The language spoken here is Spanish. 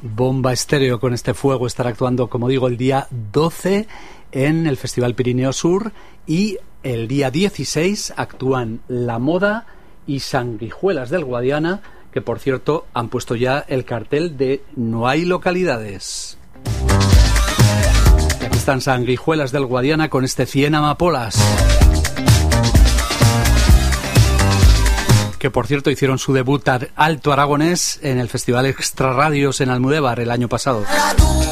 Bomba Estéreo con este fuego estará actuando, como digo, el día 12 en el Festival Pirineo Sur, y el día 16 actúan La Moda y Sanguijuelas del Guadiana, que por cierto han puesto ya el cartel de No hay localidades. Y aquí están Sanguijuelas del Guadiana con este 100 amapolas, que por cierto hicieron su debut alto aragonés en el Festival Extra Radios en Almudévar el año pasado.